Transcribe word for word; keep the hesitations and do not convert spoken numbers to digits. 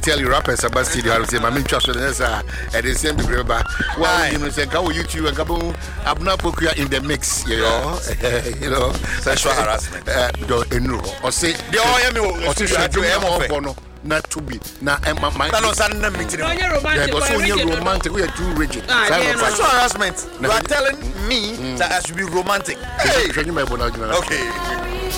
tell you rappers about studio. I say, my main trust is uh, at the same degree. Why you know say go YouTube and go Abna Pokuya in the mix, you know, you know, sexual harassment. Uh, no, or say the oil me or to not to be now. My no son meeting. Yeah, but so you're romantic. We are too rigid. Sexual harassment. You are telling me that I should be romantic. Hey, okay.